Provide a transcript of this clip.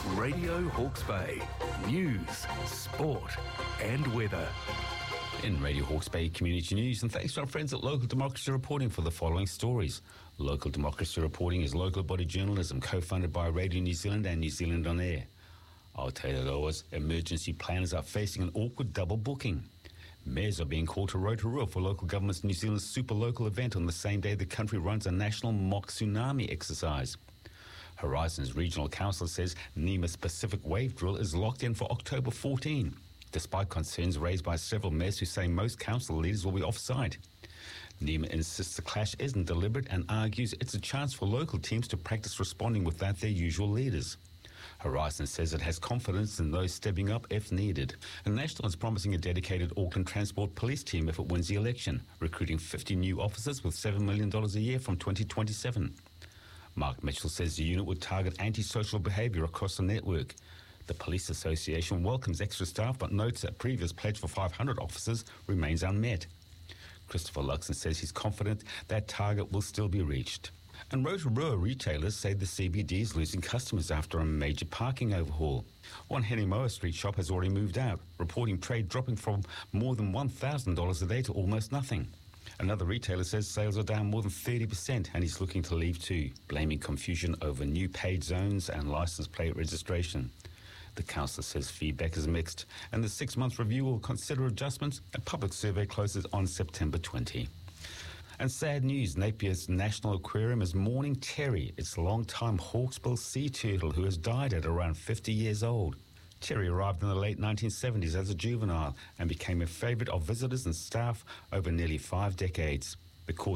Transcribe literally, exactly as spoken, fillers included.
Radio Hawke's Bay. News, sport and weather. In Radio Hawke's Bay Community News, and thanks to our friends at Local Democracy Reporting for the following stories. Local Democracy Reporting is local body journalism co-funded by Radio New Zealand and New Zealand On Air. Aotearoa's emergency planners are facing an awkward double booking. Mayors are being called to Rotorua for local government's New Zealand's super local event on the same day the country runs a national mock tsunami exercise. Horizons Regional Council says NEMA's Pacific Wave Drill is locked in for October fourteenth, despite concerns raised by several mayors who say most council leaders will be off-site. NEMA insists the clash isn't deliberate and argues it's a chance for local teams to practice responding without their usual leaders. Horizon says it has confidence in those stepping up if needed. And National is promising a dedicated Auckland Transport Police team if it wins the election, recruiting fifty new officers with seven million dollars a year from twenty twenty-seven. Mark Mitchell says the unit would target antisocial behaviour across the network. The Police Association welcomes extra staff but notes that previous pledge for five hundred officers remains unmet. Christopher Luxon says he's confident that target will still be reached. And Rotorua retailers say the C B D is losing customers after a major parking overhaul. One Henimoa Street shop has already moved out, reporting trade dropping from more than one thousand dollars a day to almost nothing. Another retailer says sales are down more than thirty percent and he's looking to leave too, blaming confusion over new paid zones and license plate registration. The council says feedback is mixed and the six-month review will consider adjustments. A public survey closes on September twentieth. And sad news, Napier's National Aquarium is mourning Terry, its long-time hawksbill sea turtle who has died at around fifty years old. Terry arrived in the late nineteen seventies as a juvenile and became a favourite of visitors and staff over nearly five decades. The